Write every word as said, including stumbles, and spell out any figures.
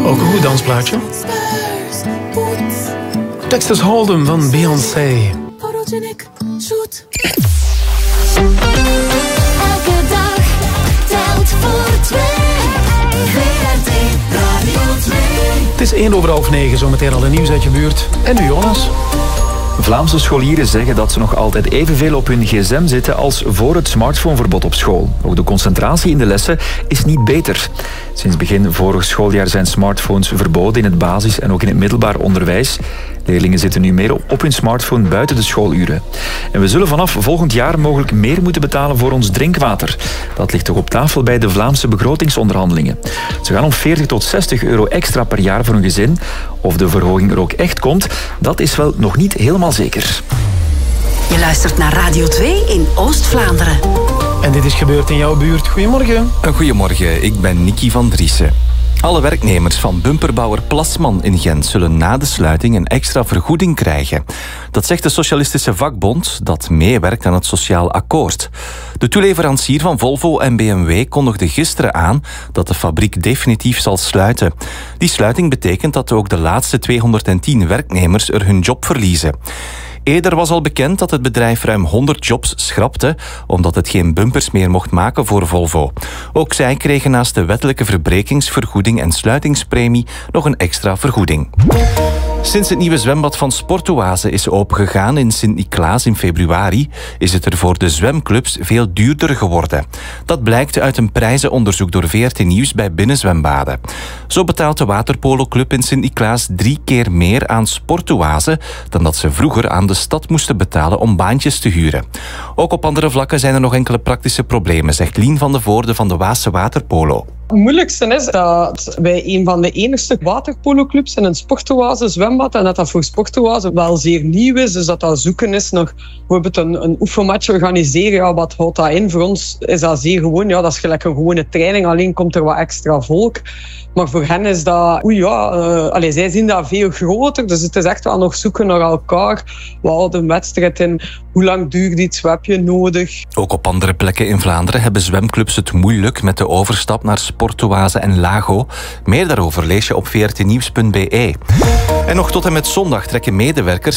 Ook een goed dansplaatje. Texas Hold'em van Beyoncé. Elke dag telt voor twee. V R T Radio twee. Het is één over half negen, zometeen al een nieuws uit je buurt. En nu Jonas. Vlaamse scholieren zeggen dat ze nog altijd evenveel op hun gsm zitten als voor het smartphoneverbod op school. Ook de concentratie in de lessen is niet beter. Sinds begin vorig schooljaar zijn smartphones verboden in het basis- en ook in het middelbaar onderwijs. Leerlingen zitten nu meer op hun smartphone buiten de schooluren. En we zullen vanaf volgend jaar mogelijk meer moeten betalen voor ons drinkwater. Dat ligt toch op tafel bij de Vlaamse begrotingsonderhandelingen. Ze gaan om veertig tot zestig euro extra per jaar voor een gezin. Of de verhoging er ook echt komt, dat is wel nog niet helemaal zeker. Je luistert naar Radio twee in Oost-Vlaanderen. En dit is gebeurd in jouw buurt. Goedemorgen. Een goedemorgen, ik ben Nicky van Driessen. Alle werknemers van bumperbouwer Plasman in Gent zullen na de sluiting een extra vergoeding krijgen. Dat zegt de Socialistische Vakbond, dat meewerkt aan het Sociaal Akkoord. De toeleverancier van Volvo en B M W kondigde gisteren aan dat de fabriek definitief zal sluiten. Die sluiting betekent dat ook de laatste tweehonderdtien werknemers er hun job verliezen. Eerder was al bekend dat het bedrijf ruim honderd jobs schrapte, omdat het geen bumpers meer mocht maken voor Volvo. Ook zij kregen naast de wettelijke verbrekingsvergoeding en sluitingspremie nog een extra vergoeding. Sinds het nieuwe zwembad van Sportoase is opengegaan in Sint-Niklaas in februari, is het er voor de zwemclubs veel duurder geworden. Dat blijkt uit een prijzenonderzoek door V R T Nieuws bij binnenzwembaden. Zo betaalt de waterpoloclub in Sint-Niklaas drie keer meer aan Sportoase dan dat ze vroeger aan de stad moesten betalen om baantjes te huren. Ook op andere vlakken zijn er nog enkele praktische problemen, zegt Lien van de Voorde van de Waase Waterpolo. Het moeilijkste is dat wij een van de enigste waterpoloclubs in een Sportoase zwembad en dat dat voor Sportoase wel zeer nieuw is. Dus dat dat zoeken is nog bijvoorbeeld een, een oefenmatch organiseren. Ja, wat houdt dat in? Voor ons is dat zeer gewoon. Ja, dat is gelijk een gewone training, alleen komt er wat extra volk. Maar voor hen is dat... Oei ja, uh, allez, zij zien dat veel groter. Dus het is echt wel nog zoeken naar elkaar. Wat houdt een wedstrijd in? Hoe lang duurt iets? Wat heb je nodig? Ook op andere plekken in Vlaanderen hebben zwemclubs het moeilijk met de overstap naar Sportoase en Lago. Meer daarover lees je op v r t nieuws punt b e. En nog tot en met zondag trekken medewerkers